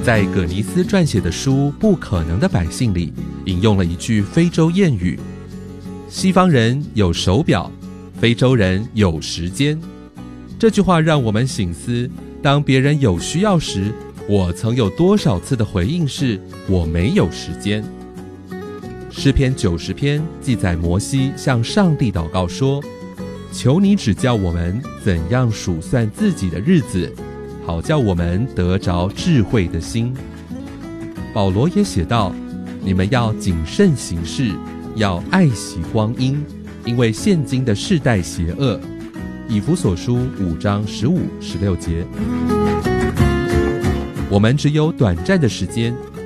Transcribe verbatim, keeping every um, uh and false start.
在葛尼斯撰写的书《不可能的百姓》里，引用了一句非洲谚语：西方人有手表，非洲人有时间。这句话让我们省思，当别人有需要时，我曾有多少次的回应是我没有时间。诗篇九十篇记载摩西向上帝祷告说，求你指教我们怎样数算自己的日子，好叫我们得着智慧的心。保罗也写道，你们要谨慎行事，要爱惜光阴，因为现今的世代邪恶。以弗所书五章十五、十六节。我们只有短暂的时间，